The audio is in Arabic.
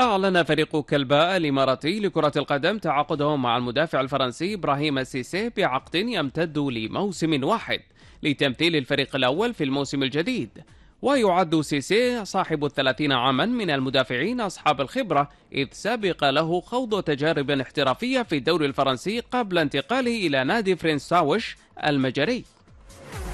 أعلن فريق كلباء الإماراتي لكرة القدم تعاقده مع المدافع الفرنسي إبراهيم سيسي بعقد يمتد لموسم واحد لتمثيل الفريق الأول في الموسم الجديد. ويعد سيسي صاحب 30 عاما من المدافعين أصحاب الخبرة، إذ سبق له خوض تجارب احترافية في الدوري الفرنسي قبل انتقاله إلى نادي فرنساوش المجري.